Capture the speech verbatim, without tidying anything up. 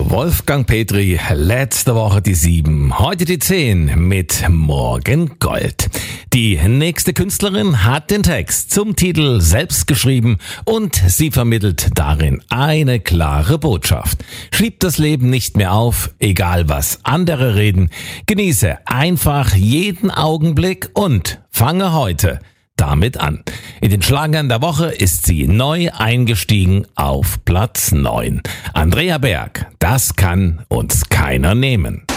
Wolfgang Petri, letzte Woche die sieben, heute die zehn mit Morgen Gold. Die nächste Künstlerin hat den Text zum Titel selbst geschrieben und sie vermittelt darin eine klare Botschaft. Schieb das Leben nicht mehr auf, egal was andere reden. Genieße einfach jeden Augenblick und fange heute damit an. In den Schlagern der Woche ist sie neu eingestiegen auf Platz neun. Andrea Berg, das kann uns keiner nehmen.